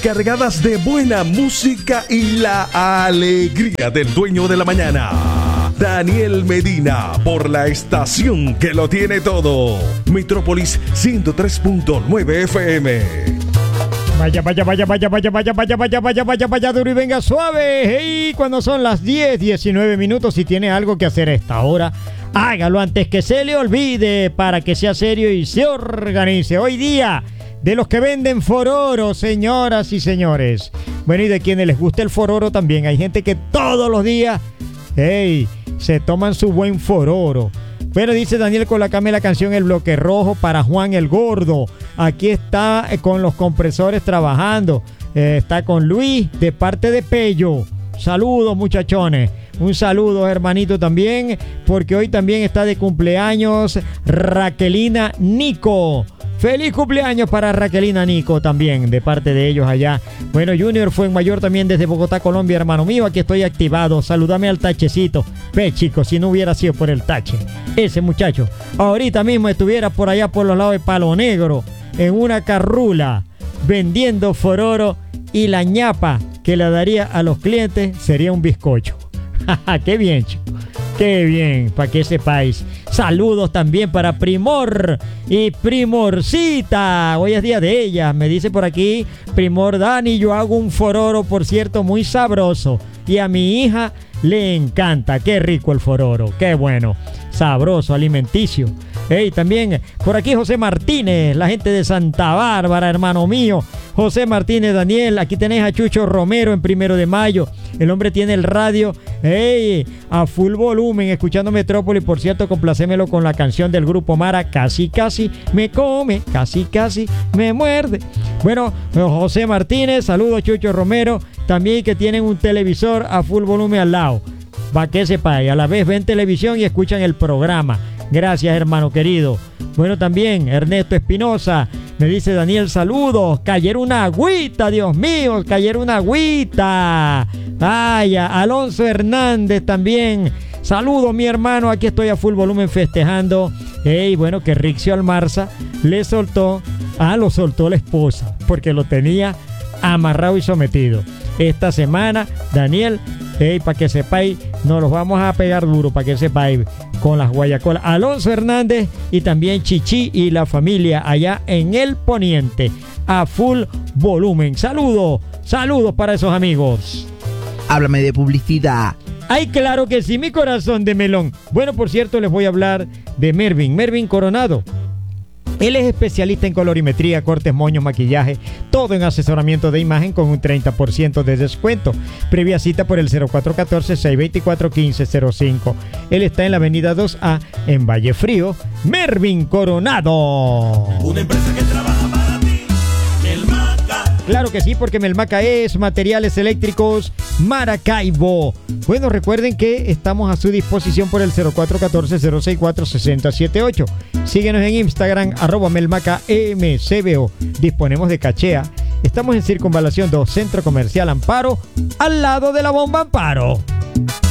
cargadas de buena música y la alegría del dueño de la mañana, Daniel Medina, por la estación que lo tiene todo, Metrópolis 103.9 FM. Vaya, duro y venga suave. Hey, cuando son las 10:19 minutos y tiene algo que hacer a esta hora, hágalo antes que se le olvide para que sea serio y se organice. Hoy día de los que venden fororo, señoras y señores. Bueno, y de quienes les gusta el fororo también. Hay gente que todos los días, hey, se toman su buen fororo. Bueno, dice Daniel Colacame la canción El Bloque Rojo para Juan el Gordo. Aquí está con los compresores trabajando. Está con Luis de parte de Pello. Saludos, muchachones. Un saludo, hermanito, también, porque hoy también está de cumpleaños Raquelina Nico. Feliz cumpleaños para Raquelina Nico también, de parte de ellos allá. Bueno, Junior Fuenmayor también desde Bogotá, Colombia, hermano mío, aquí estoy activado. Saludame al tachecito. Ve, chicos, si no hubiera sido por el tache, ese muchacho ahorita mismo estuviera por allá por los lados de Palo Negro, en una carrula, vendiendo fororo, y la ñapa que le daría a los clientes sería un bizcocho. ¡Qué bien, chicos! ¡Qué bien! Para que sepáis. Saludos también para Primor y Primorcita. Hoy es día de ella. Me dice por aquí Primor: Dani, yo hago un fororo, por cierto, muy sabroso. Y a mi hija le encanta. ¡Qué rico el fororo! ¡Qué bueno! Sabroso, alimenticio. Hey, también por aquí José Martínez, la gente de Santa Bárbara, hermano mío. José Martínez, Daniel, aquí tenéis a Chucho Romero en 1 de Mayo. El hombre tiene el radio, hey, a full volumen, escuchando Metrópolis. Por cierto, complacémelo con la canción del grupo Mara, Casi Casi me come, casi casi me muerde. Bueno, José Martínez, saludos, Chucho Romero, también que tienen un televisor a full volumen al lado. Va que sepáis, a la vez ven televisión y escuchan el programa. Gracias, hermano querido. Bueno, también Ernesto Espinosa me dice: Daniel, saludos. Cayeron una agüita, Dios mío, cayeron una agüita. Vaya, Alonso Hernández también. Saludos, mi hermano, aquí estoy a full volumen festejando. Hey, bueno, que Rixio Almarza le soltó, lo soltó la esposa, porque lo tenía amarrado y sometido. Esta semana, Daniel, hey, para que sepáis, nos los vamos a pegar duro, para que sepáis, con las guayacolas. Alonso Hernández y también Chichi y la familia allá en el Poniente, a full volumen. Saludos para esos amigos. Háblame de publicidad. Ay, claro que sí, mi corazón de melón. Bueno, por cierto, les voy a hablar de Mervin Coronado. Él es especialista en colorimetría, cortes, moños, maquillaje, todo en asesoramiento de imagen con un 30% de descuento. Previa cita por el 0414-624-1505. Él está en la avenida 2A en Valle Frío. Mervin Coronado. Una empresa que trabaja para ti, Melmaca. Claro que sí, porque Melmaca es materiales eléctricos Maracaibo. Bueno, recuerden que estamos a su disposición por el 0414-064-6078. Síguenos en Instagram, @melmacamcbo. Disponemos de cachea. Estamos en Circunvalación 2, Centro Comercial Amparo, al lado de la Bomba Amparo.